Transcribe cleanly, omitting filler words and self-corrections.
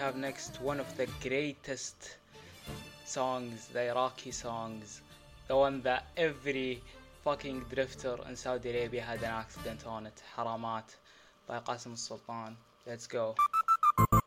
have next one of the greatest songs, the Iraqi songs, the one that every fucking drifter in Saudi Arabia had an accident on it. Haramat by Qasim Sultan. Let's go.